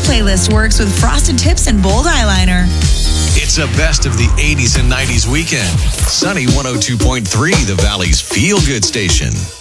playlist works with frosted tips and bold eyeliner. It's a best of the 80s and 90s weekend. Sunny 102.3, the Valley's feel-good station.